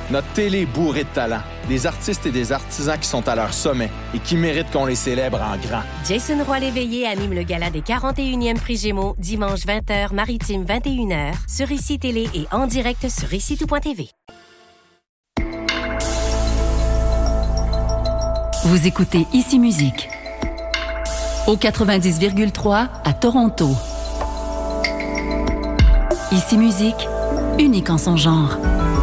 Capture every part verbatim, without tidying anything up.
Notre télé est bourrée de talent. Des artistes et des artisans qui sont à leur sommet et qui méritent qu'on les célèbre en grand. Jason Roy-Léveillé anime le gala des quarante et unième Prix Gémeaux, dimanche vingt heures, Maritime vingt et une heures, sur Ici Télé et en direct sur ici tout point t v. Vous écoutez Ici Musique au quatre-vingt-dix virgule trois à Toronto. Ici Musique, unique en son genre.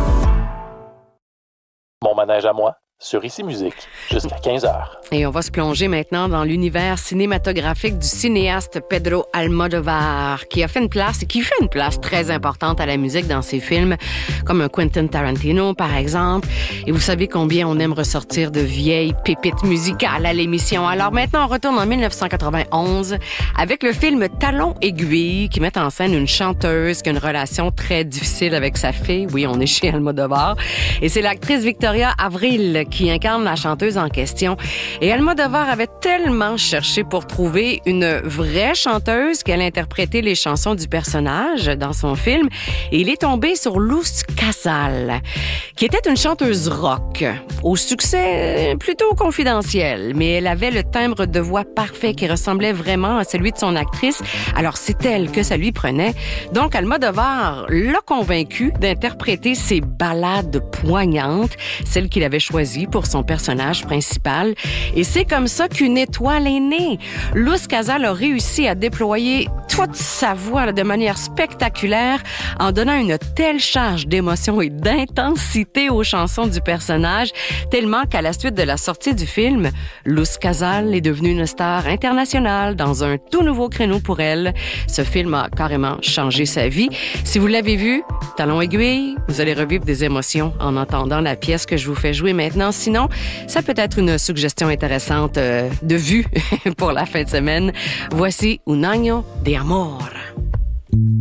Mon manège à moi, sur Ici Musique, jusqu'à quinze heures. Et on va se plonger maintenant dans l'univers cinématographique du cinéaste Pedro Almodovar, qui a fait une place et qui fait une place très importante à la musique dans ses films, comme un Quentin Tarantino, par exemple. Et vous savez combien on aime ressortir de vieilles pépites musicales à l'émission. Alors maintenant, on retourne en dix-neuf cent quatre-vingt-onze avec le film Talons aiguilles, qui met en scène une chanteuse qui a une relation très difficile avec sa fille. Oui, on est chez Almodovar. Et c'est l'actrice Victoria Avril qui incarne la chanteuse en question. Et Almodovar avait tellement cherché pour trouver une vraie chanteuse qu'elle interprétait les chansons du personnage dans son film. Et il est tombé sur Luz Casal, qui était une chanteuse rock, au succès plutôt confidentiel. Mais elle avait le timbre de voix parfait qui ressemblait vraiment à celui de son actrice. Alors c'est elle que ça lui prenait. Donc Almodovar l'a convaincue d'interpréter ses ballades poignantes, celles qu'il avait choisies pour son personnage principal. Et c'est comme ça qu'une étoile est née. Luz Casal a réussi à déployer toute sa voix de manière spectaculaire en donnant une telle charge d'émotion et d'intensité aux chansons du personnage, tellement qu'à la suite de la sortie du film, Luz Casal est devenue une star internationale dans un tout nouveau créneau pour elle. Ce film a carrément changé sa vie. Si vous l'avez vu, Talons aiguilles, vous allez revivre des émotions en entendant la pièce que je vous fais jouer maintenant. Sinon, ça peut être une suggestion intéressante euh, de vue pour la fin de semaine. Voici Un año de amor.